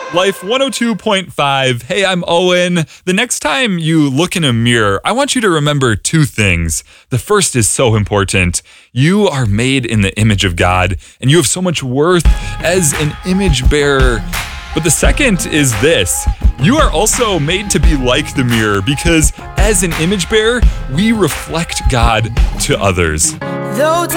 Life 102.5. Hey, I'm Owen. The next time you look in a mirror, I want you to remember two things. The first is so important. You are made in the image of God, and you have so much worth as an image bearer. But the second is this. You are also made to be like the mirror because as an image bearer, we reflect God to others. Though